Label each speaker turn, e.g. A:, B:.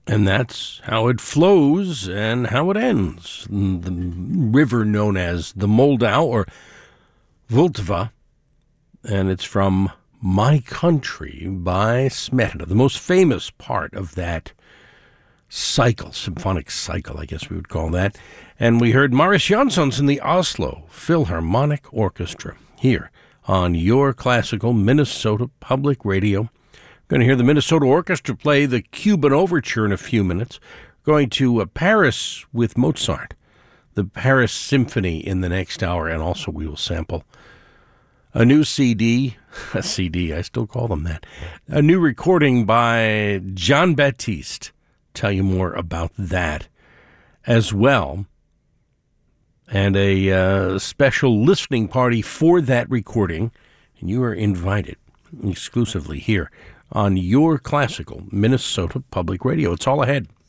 A: And that's how it flows and how it ends. The river known as the Moldau or Vltava, and it's from My Country by Smetana, the most famous part of that cycle, symphonic cycle, I guess we would call that. And we heard Marius Jansons in the Oslo Philharmonic Orchestra here on Your Classical Minnesota Public Radio. We're going to hear the Minnesota Orchestra play the Cuban Overture in a few minutes. We're going to Paris with Mozart, the Paris Symphony in the next hour, and also we will sample a new CD, I still call them that, a new recording by Jon Batiste. Tell you more about that as well. And a special listening party for that recording, and you are invited exclusively here on Your Classical Minnesota Public Radio. It's all ahead.